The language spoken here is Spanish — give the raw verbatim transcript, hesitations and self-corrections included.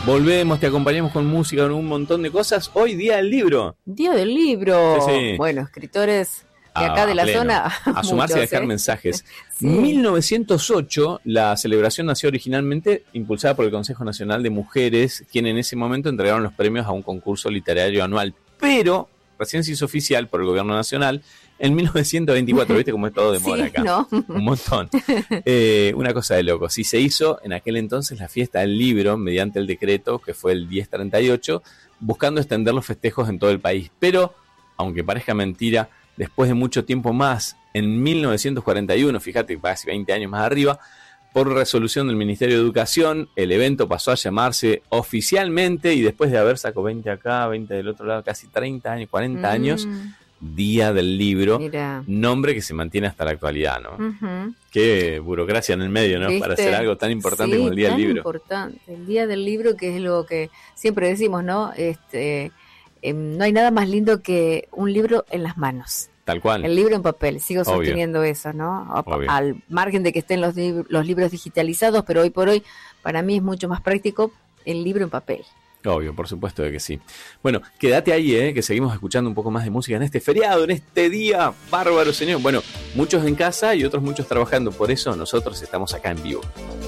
Volvemos, te acompañamos con música, con un montón de cosas. Hoy día del libro. Día del libro. Sí, sí. Bueno, escritores de Ah, acá de la pleno. zona. A sumarse muchos, y a dejar ¿eh? mensajes. Sí. mil novecientos ocho, la celebración nació originalmente impulsada por el Consejo Nacional de Mujeres, quien en ese momento entregaron los premios a un concurso literario anual. Pero recién se hizo oficial por el Gobierno Nacional en mil novecientos veinticuatro. ¿Viste cómo es todo de moda Sí, acá? ¿no? Un montón. Eh, una cosa de locos. Y se hizo en aquel entonces la fiesta del libro mediante el decreto que fue el diez treinta y ocho, buscando extender los festejos en todo el país. Pero, aunque parezca mentira, después de mucho tiempo más, en mil novecientos cuarenta y uno, fíjate, casi veinte años más arriba, por resolución del Ministerio de Educación, el evento pasó a llamarse oficialmente, y después de haber sacado veinte acá, veinte del otro lado, casi treinta años, cuarenta Mm. años, Día del Libro, Mira. nombre que se mantiene hasta la actualidad, ¿no? Ujú. Qué burocracia en el medio, ¿no? ¿Viste? Para hacer algo tan importante Sí, como el Día tan del Libro. importante. El Día del Libro, que es lo que siempre decimos, ¿no? Este, eh, no hay nada más lindo que un libro en las manos. Tal cual. El libro en papel, sigo Obvio. sosteniendo eso, ¿no? A- Obvio. Al margen de que estén los, lib- los libros digitalizados, pero hoy por hoy para mí es mucho más práctico el libro en papel. Obvio, por supuesto de que sí. Bueno, quédate ahí, ¿eh? Que seguimos escuchando un poco más de música en este feriado, en este día bárbaro, señor. Bueno, muchos en casa y otros muchos trabajando. Por eso nosotros estamos acá en vivo.